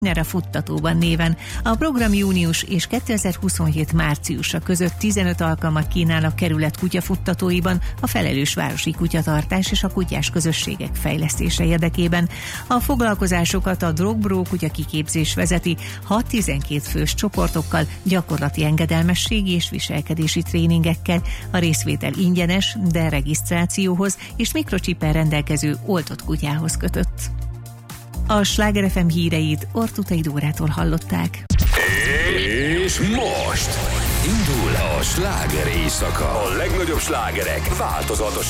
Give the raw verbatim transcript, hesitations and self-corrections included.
Nyer a futtatóban néven. A program június és kétezer-huszonhét márciusa között tizenöt alkalmat kínál a kerület kutyafuttatóiban a felelős városi kutyatartás és a kutyás közösségek fejlesztése érdekében. A foglalkozásokat a Drogbro kutyakiképzés vezeti hat-tizenkét fős csoportokkal, gyakorlati engedelmességi és viselkedési tréningekkel. A részvétel ingyenes, de regisztrációhoz és mikrocsippel rendelkező oltott kutyához kötött. A Sláger ef em híreit Ortutai Dórától hallották. És most indul a sláger éjszaka. A legnagyobb slágerek változatosan